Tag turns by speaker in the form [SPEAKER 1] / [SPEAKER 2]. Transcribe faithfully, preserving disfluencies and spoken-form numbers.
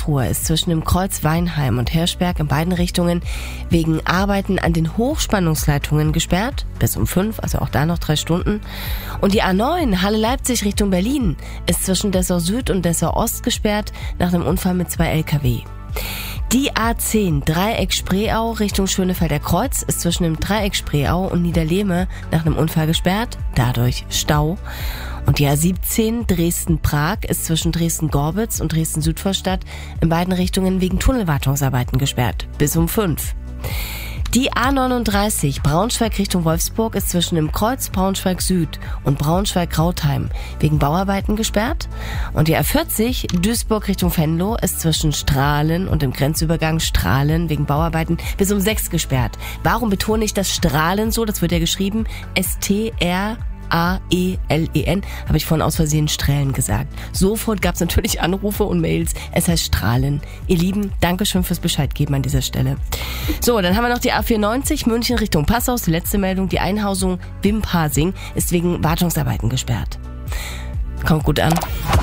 [SPEAKER 1] Karlsruhe ist zwischen dem Kreuz Weinheim und Hirschberg in beiden Richtungen wegen Arbeiten an den Hochspannungsleitungen gesperrt. Bis um fünf, also auch da noch drei Stunden. Und die A neun Halle-Leipzig Richtung Berlin ist zwischen Dessau Süd und Dessau Ost gesperrt nach einem Unfall mit zwei L K W. Die A zehn Dreieck Spreeau Richtung Schönefelder Kreuz ist zwischen dem Dreieck Spreeau und Niederlehme nach einem Unfall gesperrt, dadurch Stau. Und die A siebzehn Dresden-Prag ist zwischen Dresden-Gorbitz und Dresden-Südvorstadt in beiden Richtungen wegen Tunnelwartungsarbeiten gesperrt, bis um fünf. Die A neununddreißig Braunschweig Richtung Wolfsburg ist zwischen dem Kreuz Braunschweig Süd und Braunschweig-Krautheim wegen Bauarbeiten gesperrt. Und die A vierzig Duisburg Richtung Venlo ist zwischen Strahlen und dem Grenzübergang Strahlen wegen Bauarbeiten bis um sechs gesperrt. Warum betone ich das Strahlen so? Das wird ja geschrieben S T R A E L E N, habe ich vorhin aus Versehen Strählen gesagt. Sofort gab es natürlich Anrufe und Mails. Es heißt Strahlen. Ihr Lieben, Dankeschön fürs Bescheid geben an dieser Stelle. So, dann haben wir noch die A vierundneunzig München Richtung Passau. Die letzte Meldung, die Einhausung Wimpasing ist wegen Wartungsarbeiten gesperrt. Kommt gut an.